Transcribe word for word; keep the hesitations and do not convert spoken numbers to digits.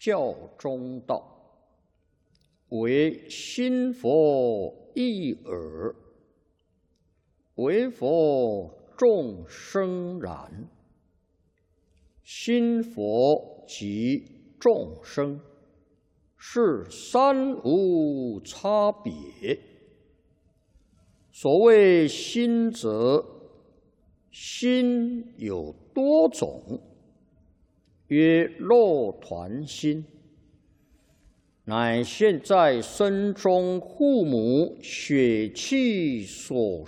教中道，唯心佛一耳，唯佛众生然。心佛及众生，是三无差别。所谓心者，心有多种，曰肉团心，乃现在身中父母血气所